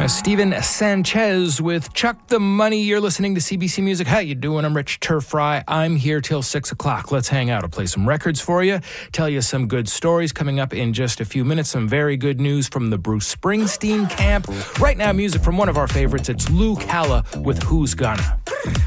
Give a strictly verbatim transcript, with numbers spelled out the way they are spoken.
Steven Sanchez with Chuck the Money. You're listening to C B C Music. How you doing? I'm Rich Turfry. I'm here till six o'clock. Let's hang out. I'll play some records for you, tell you some good stories coming up in just a few minutes. Some very good news from the Bruce Springsteen camp. Right now, music from one of our favorites. It's Lou Calla with Who's Gonna.